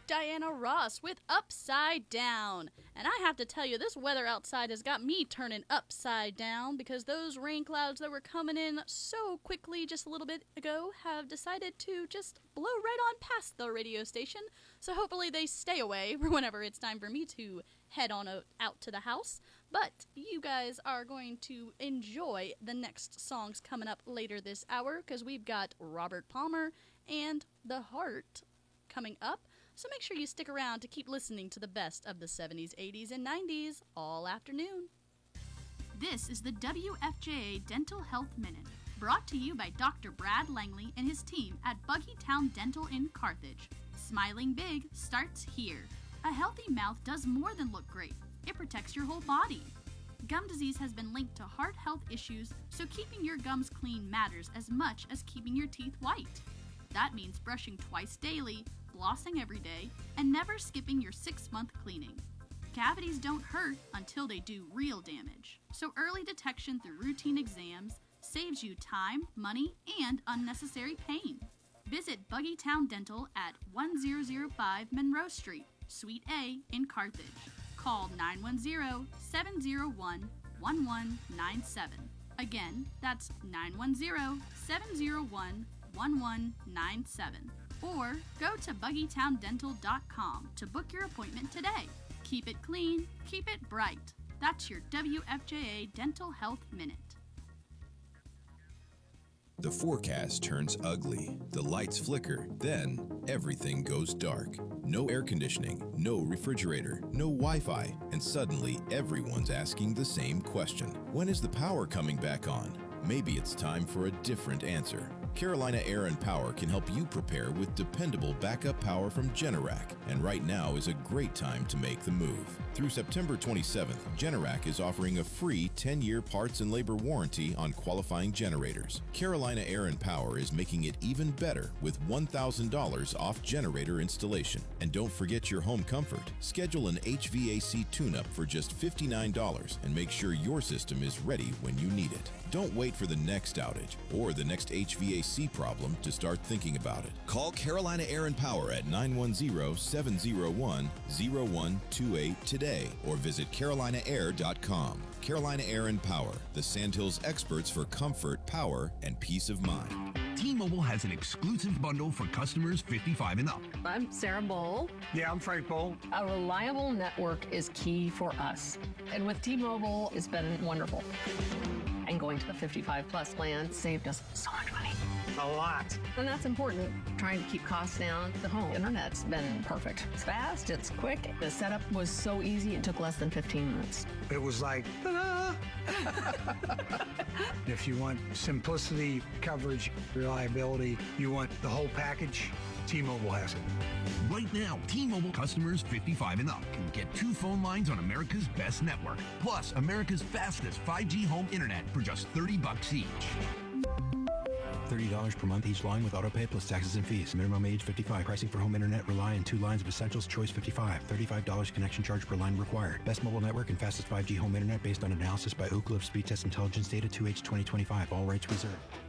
Diana Ross with Upside Down. And I have to tell you, this weather outside has got me turning upside down because those rain clouds that were coming in so quickly just a little bit ago have decided to just blow right on past the radio station. So hopefully they stay away for whenever it's time for me to head on out to the house. But you guys are going to enjoy the next songs coming up later this hour because we've got Robert Palmer and The Heart coming up. So make sure you stick around to keep listening to the best of the 70s, 80s, and 90s all afternoon. This is the WFJA Dental Health Minute, brought to you by Dr. Brad Langley and his team at Buggytown Dental in Carthage. Smiling big starts here. A healthy mouth does more than look great. It protects your whole body. Gum disease has been linked to heart health issues, so keeping your gums clean matters as much as keeping your teeth white. That means brushing twice daily, flossing every day, and never skipping your 6-month cleaning. Cavities don't hurt until they do real damage, so early detection through routine exams saves you time, money, and unnecessary pain. Visit Buggytown Dental at 1005 Monroe Street, Suite A in Carthage. Call 910-701-1197. Again, that's 910-701-1197. Or go to buggytowndental.com to book your appointment today. Keep it clean, keep it bright. That's your WFJA Dental Health Minute. The forecast turns ugly. The lights flicker. Then everything goes dark. No air conditioning, no refrigerator, no Wi-Fi, and suddenly everyone's asking the same question. When is the power coming back on? Maybe it's time for a different answer. Carolina Air and Power can help you prepare with dependable backup power from Generac, and right now is a great time to make the move. Through September 27th, Generac is offering a free 10-year parts and labor warranty on qualifying generators. Carolina Air and Power is making it even better with $1,000 off generator installation. And don't forget your home comfort. Schedule an HVAC tune-up for just $59 and make sure your system is ready when you need it. Don't wait for the next outage or the next HVAC problem to start thinking about it. Call Carolina Air and Power at 910-701-0128 today or visit carolinaair.com. Carolina Air and Power, the Sandhills experts for comfort, power, and peace of mind. T-Mobile has an exclusive bundle for customers 55 and up. I'm Sarah Bowl. Yeah, I'm Frank Bowl. A reliable network is key for us. And with T-Mobile, it's been wonderful. And going to the 55 plus plan saved us so much money. A lot. And that's important. Trying to keep costs down. The home internet's been perfect. It's fast, it's quick. The setup was so easy, it took less than 15 minutes. It was like, ta-da! If you want simplicity, coverage, reliability, you want the whole package, T-Mobile has it. Right now, T-Mobile customers 55 and up can get 2 phone lines on America's best network, plus America's fastest 5G home internet for just $30 each. $30 per month each line with autopay plus taxes and fees. Minimum age 55. Pricing for home internet rely on 2 lines of Essentials Choice 55. $35 connection charge per line required. Best mobile network and fastest 5G home internet based on analysis by Ookla of Speed Test Intelligence Data 2H 2025. All rights reserved.